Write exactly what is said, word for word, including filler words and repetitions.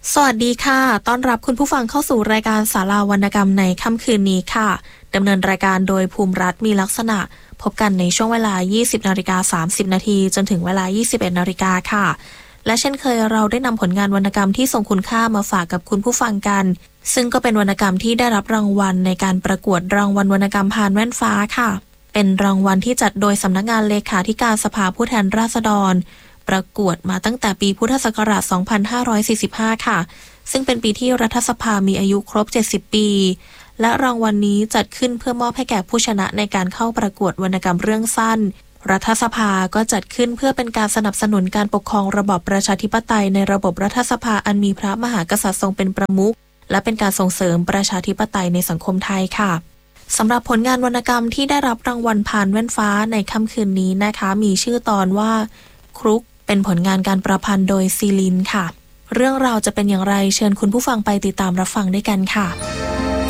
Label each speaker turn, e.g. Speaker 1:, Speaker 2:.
Speaker 1: สวัสดีค่ะต้อนรับคุณผู้ฟังเข้าสู่รายการศาลาวรรณกรรมในค่ำคืนนี้ค่ะดำเนินรายการโดยภูมิรัตน์มีลักษณะพบกันในช่วงเวลา ยี่สิบนาฬิกาสามสิบนาทีจนถึงเวลา ยี่สิบเอ็ดนาฬิกาค่ะและเช่นเคยเราได้นำผลงานวรรณกรรมที่ทรงคุณค่ามาฝากกับคุณผู้ฟังกันซึ่งก็เป็นวรรณกรรมที่ได้รับรางวัลในการประกวดรางวัลวรรณกรรมพานแว่นฟ้าค่ะเป็นรางวัลที่จัดโดยสำนักงานเลขาธิการสภาผู้แทนราษฎรประกวดมาตั้งแต่ปีพุทธศักราช สองพันห้าร้อยสี่สิบห้า ค่ะซึ่งเป็นปีที่รัฐสภามีอายุครบ เจ็ดสิบ ปีและรางวัลนี้จัดขึ้นเพื่อมอบให้แก่ผู้ชนะในการเข้าประกวดวรรณกรรมเรื่องสั้นรัฐสภาก็จัดขึ้นเพื่อเป็นการสนับสนุนการปกครองระบอบประชาธิปไตยในระบบรัฐสภาอันมีพระมหากษัตริย์ทรงเป็นประมุขและเป็นการส่งเสริมประชาธิปไตยในสังคมไทยค่ะสำหรับผลงานวรรณกรรมที่ได้รับรางวัลพานแว่นฟ้าในค่ำคืนนี้นะคะมีชื่อตอนว่าครุกเป็นผลงานการประพันธ์โดยซีลินค่ะเรื่องราวจะเป็นอย่างไรเชิญคุณผู้ฟังไปติดตามรับฟังด้วยกันค่ะ